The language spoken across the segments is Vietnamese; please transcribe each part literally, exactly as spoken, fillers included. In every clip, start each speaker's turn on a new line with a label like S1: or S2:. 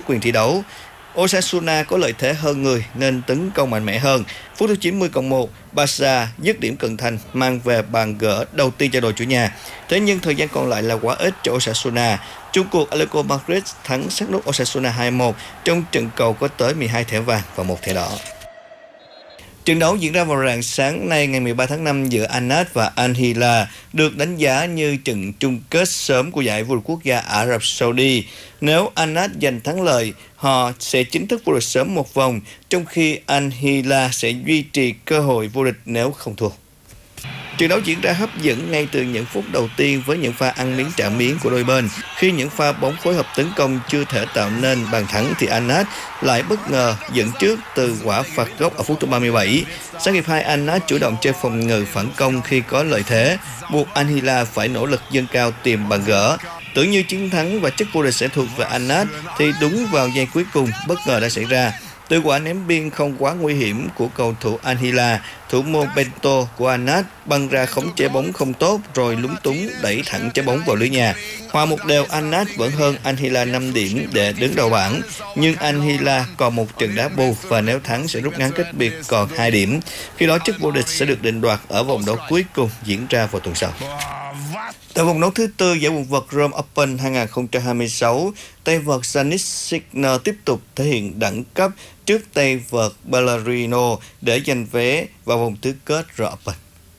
S1: quyền thi đấu. Osasuna có lợi thế hơn người nên tấn công mạnh mẽ hơn. Phút thứ chín mươi cộng một, Barca dứt điểm cận thành mang về bàn gỡ đầu tiên cho đội chủ nhà. Thế nhưng thời gian còn lại là quá ít cho Osasuna. Chung cuộc Atletico Madrid thắng sát nút Osasuna hai một trong trận cầu có tới mười hai thẻ vàng và một thẻ đỏ. Trận đấu diễn ra vào rạng sáng nay ngày mười ba tháng năm giữa Al-Nassr và Al-Hilal được đánh giá như trận chung kết sớm của giải vô địch quốc gia Ả Rập Saudi. Nếu Al-Nassr giành thắng lợi, họ sẽ chính thức vô địch sớm một vòng, trong khi Al-Hilal sẽ duy trì cơ hội vô địch nếu không thua. Trận đấu diễn ra hấp dẫn ngay từ những phút đầu tiên với những pha ăn miếng trả miếng của đôi bên. Khi những pha bóng phối hợp tấn công chưa thể tạo nên bàn thắng thì Al-Nassr lại bất ngờ dẫn trước từ quả phạt góc ở phút thứ ba mươi bảy. Sang hiệp hai, Al-Nassr chủ động chơi phòng ngự phản công khi có lợi thế, buộc Al-Hilal phải nỗ lực dâng cao tìm bàn gỡ. Tưởng như chiến thắng và chức vô địch sẽ thuộc về Al-Nassr thì đúng vào giây cuối cùng bất ngờ đã xảy ra. Từ quả ném biên không quá nguy hiểm của cầu thủ Al-Hilal, thủ môn Bento của Al-Nassr băng ra khống chế bóng không tốt rồi lúng túng đẩy thẳng trái bóng vào lưới nhà. Hòa một đều, Al-Nassr vẫn hơn Al-Hilal năm điểm để đứng đầu bảng, nhưng Al-Hilal còn một trận đá bù và nếu thắng sẽ rút ngắn cách biệt còn hai điểm. Khi đó chức vô địch sẽ được định đoạt ở vòng đấu cuối cùng diễn ra vào tuần sau. Tại vòng đấu thứ tư giải quần vợt Rome Open hai không hai sáu, tay vợt Jannik Sinner tiếp tục thể hiện đẳng cấp trước tay vợt Ballerino để giành vé vào vòng tứ kết Rome Open.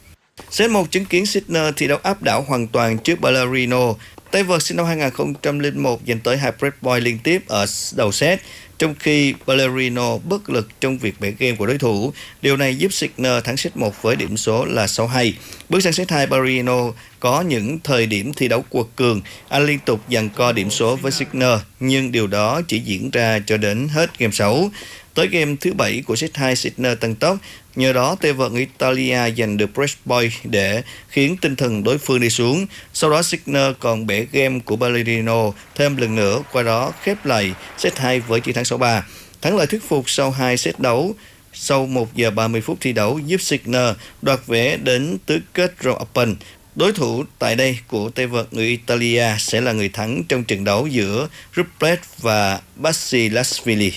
S1: Set một chứng kiến Sinner thi đấu áp đảo hoàn toàn trước Ballerino. Tay vợt sinh năm hai không không một giành tới hai break point liên tiếp ở đầu set, trong khi Ballerino bất lực trong việc bẻ game của đối thủ. Điều này giúp Sinner thắng set một với điểm số là sáu hai. Bước sang set hai, Ballerino có những thời điểm thi đấu quật cường. Anh liên tục giằng co điểm số với Sinner, nhưng điều đó chỉ diễn ra cho đến hết game sáu. Tới game thứ bảy của set hai, Sinner tăng tốc. Nhờ đó, tay vợt Italia giành được break point để khiến tinh thần đối phương đi xuống. Sau đó, Sinner còn bẻ game của Ballerino thêm lần nữa, qua đó khép lại set hai với chiến thắng sáu ba. Thắng lợi thuyết phục sau hai set đấu, sau một giờ ba mươi phút thi đấu giúp Sinner đoạt vé đến tứ kết Rome Open. Đối thủ tại đây của tay vợt người Italia sẽ là người thắng trong trận đấu giữa Rublev và Basilashvili.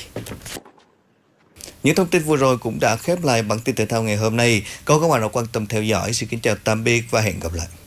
S1: Những thông tin vừa rồi cũng đã khép lại bản tin thể thao ngày hôm nay. Cảm ơn các bạn đã quan tâm theo dõi. Xin kính chào tạm biệt và hẹn gặp lại.